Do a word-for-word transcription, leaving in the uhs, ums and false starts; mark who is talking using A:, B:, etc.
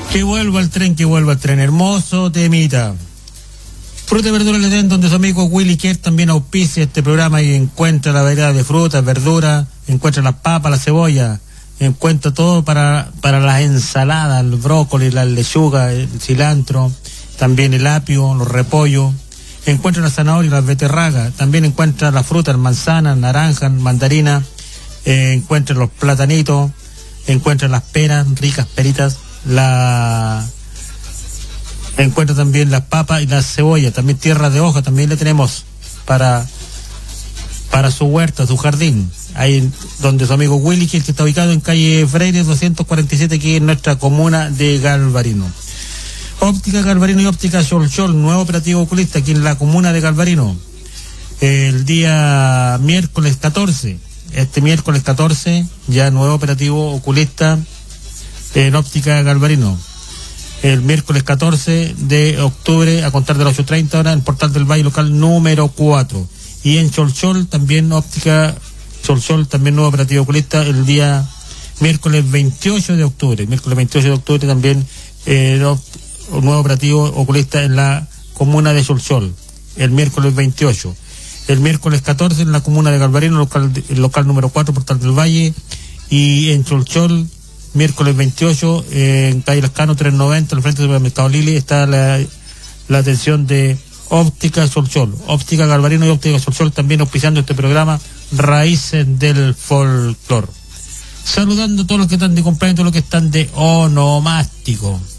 A: Que vuelva el tren, que vuelva el tren. Hermoso temita. Fruta y verdura le den donde su amigo Willy Kerr también auspicia este programa y encuentra la variedad de frutas, verduras, encuentra las papas, la cebolla, encuentra todo para, para las ensaladas, el brócoli, la lechuga, el cilantro, también el apio, los repollos, encuentra la zanahoria, las beterragas, también encuentra las frutas, manzanas, naranjas, mandarinas, eh, encuentra los platanitos, encuentra las peras, ricas peritas, la... encuentra también las papas y las cebollas, también tierra de hoja, también le tenemos para, para su huerta, su jardín, ahí donde su amigo Willy, que está ubicado en calle Freire doscientos cuarenta y siete, aquí en nuestra comuna de Galvarino. Óptica Galvarino y Óptica Sol Sol, nuevo operativo oculista aquí en la comuna de Galvarino, el día miércoles catorce, este miércoles catorce, ya nuevo operativo oculista en Óptica Galvarino. El miércoles catorce de octubre a contar de las ocho treinta horas en Portal del Valle local número cuatro. Y en Cholchol también Óptica Cholchol, también nuevo operativo oculista el día miércoles veintiocho de octubre. Miércoles veintiocho de octubre también eh, un nuevo operativo oculista en la comuna de Cholchol. El miércoles veintiocho. El miércoles catorce en la comuna de Galvarino, local, local número cuatro, Portal del Valle. Y en Cholchol, miércoles veintiocho, eh, en calle Lascano trescientos noventa, al frente del supermercado Lili, está la, la atención de Óptica Solsol. Óptica Galvarino y Óptica Solsol también auspiciando este programa Raíces del Folclor. Saludando a todos los que están de cumpleaños, todos los que están de onomástico.